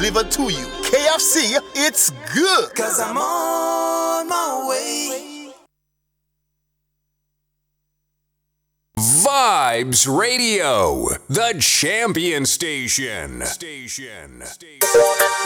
delivered to you. KFC, it's good. Cause I'm on my way. Vibes Radio, the champion station.